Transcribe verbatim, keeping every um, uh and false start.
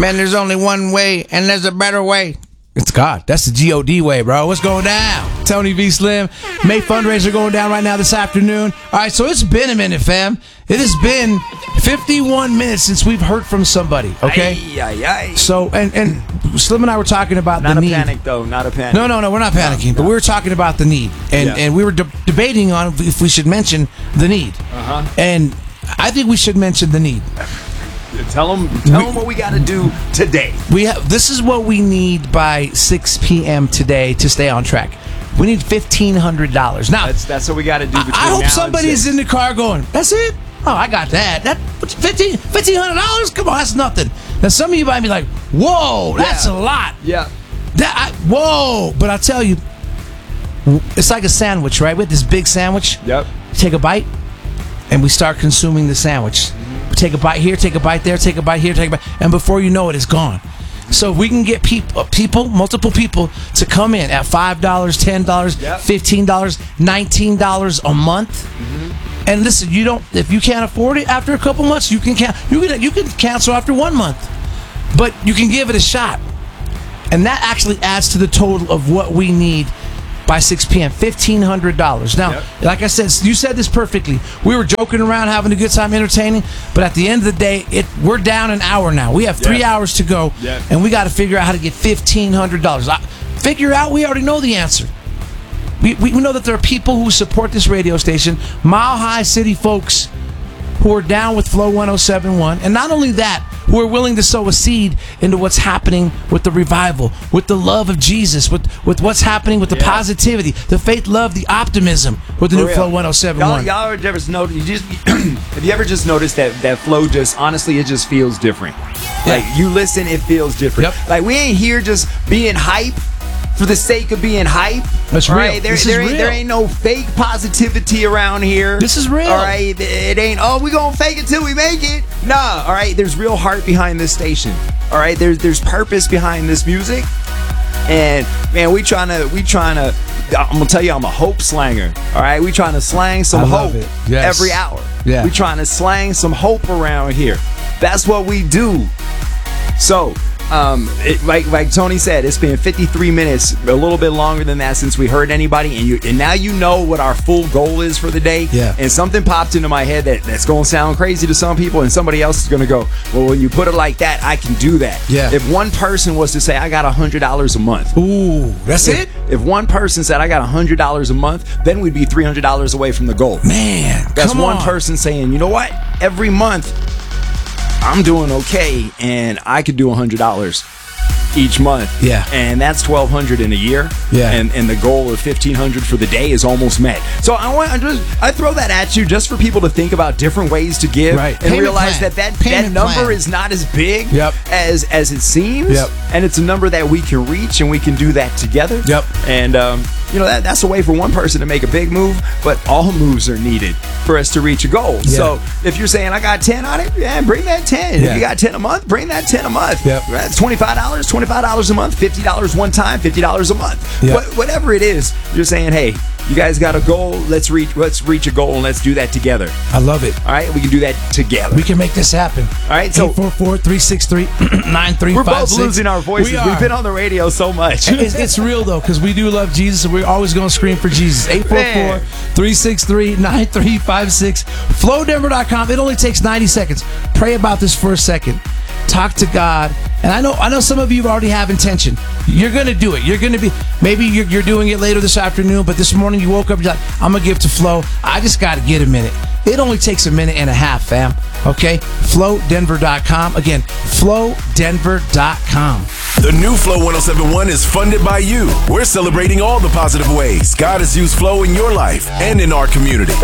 Man, there's only one way, and there's a better way. It's God. That's the G O D way, bro. What's going down? Tony V. Slim. May fundraiser going down right now this afternoon. All right, so it's been a minute, fam. It has been fifty-one minutes since we've heard from somebody, okay? Aye, aye, aye. So, and, and Slim and I were talking about not the a need. panic, though. Not a panic. No, no, no, we're not panicking, no, but no. we were talking about the need. And, Yeah. and we were de- debating on if we should mention the need. Uh-huh. And I think we should mention the need. Tell them, tell them what we got to do today. We have, this is what we need by six p.m. today to stay on track. We need fifteen hundred dollars. Now, That's that's what we got to do between I, I hope now somebody's and in the car going, that's it? Oh, I got that. That fifteen hundred dollars? Come on, that's nothing. Now, some of you might be like, whoa, that's Yeah. a lot. Yeah. That I, Whoa. But I tell you, it's like a sandwich, right? With this big sandwich. Yep. Take a bite, and we start consuming the sandwich. We take a bite here, take a bite there, take a bite here, take a bite, and before you know it, it's gone. So if we can get people, people, multiple people to come in at five dollars, ten dollars, Yep. fifteen dollars, nineteen dollars a month. Mm-hmm. And listen, you don't. If you can't afford it after a couple months, you can can you can you can cancel after one month, but you can give it a shot, and that actually adds to the total of what we need by six p.m. fifteen hundred dollars. Now, Yep. like I said, you said this perfectly. We were joking around, having a good time, entertaining, but at the end of the day, it we're down an hour now. We have three Yeah. hours to go, Yeah. and we got to figure out how to get fifteen hundred dollars. Figure out. We already know the answer. We, we know that there are people who support this radio station, Mile High City folks who are down with Flow one oh seven point one, and not only that, who are willing to sow a seed into what's happening with the revival, with the love of Jesus, with, with what's happening with the Yeah. positivity, the faith, love, the optimism with the For new real. Flow one oh seven point one. Y'all, y'all ever just noticed? You just have you ever just noticed that that flow just honestly it just feels different. Like you listen, it feels different. Yep. Like we ain't here just being hype for the sake of being hype. That's all real. right? There, This is there, ain't, real. there ain't no fake positivity around here. This is real. All right, it ain't. Oh, we gonna fake it till we make it. Nah. All right, there's real heart behind this station. All right, there's there's purpose behind this music. And man, we trying to we trying to. I'm gonna tell you, I'm a hope slanger. All right, we trying to slang some I love hope it. Yes. every hour. Yeah. We trying to slang some hope around here. That's what we do. So, um, it, like like Tony said, it's been fifty-three minutes, a little bit longer than that since we heard anybody, and you and now you know what our full goal is for the day. Yeah. And something popped into my head that, that's going to sound crazy to some people, and somebody else is going to go, well, when you put it like that, I can do that. Yeah. If one person was to say, I got one hundred dollars a month. Ooh, that's If, it? if one person said, I got one hundred dollars a month, then we'd be three hundred dollars away from the goal. Man, That's come one on. person saying, you know what? Every month, I'm doing okay, and I could do one hundred dollars each month. Yeah. And that's twelve hundred dollars in a year. Yeah. And and the goal of fifteen hundred dollars for the day is almost met. So I want I just I throw that at you just for people to think about different ways to give Right. and Payment realize plan. that that, that Payment number plan. is not as big Yep. as as it seems. Yep. And it's a number that we can reach, and we can do that together. Yep. And um, you know that that's a way for one person to make a big move, but all moves are needed for us to reach a goal. Yeah. So if you're saying I got ten on it, yeah, bring that ten. Yeah. If you got ten a month, bring that ten a month. Yep. That's twenty-five dollars, twenty-five dollars a month, fifty dollars one time, fifty dollars a month. Yep. What, whatever it is, you're saying, hey, you guys got a goal. Let's reach. Let's reach a goal, and let's do that together. I love it. All right, we can do that together. We can make this happen. All right, so- eight four four, three six three, nine three We're five both six. losing our voices. We are. We've been on the radio so much. it's, it's real though, because we do love Jesus, and we're always going to scream for Jesus. eight four four, three six three, nine three five six. flow denver dot com. It only takes ninety seconds. Pray about this for a second. Talk to God. And I know I know some of you already have intention. You're going to do it. You're going to be, maybe you're, you're doing it later this afternoon, but this morning you woke up, you're like, I'm going to give to Flow. I just got to get a minute. It only takes a minute and a half, fam. Okay? flow denver dot com. Again, flow denver dot com. The new Flow one oh seven point one is funded by you. We're celebrating all the positive ways God has used Flow in your life and in our community.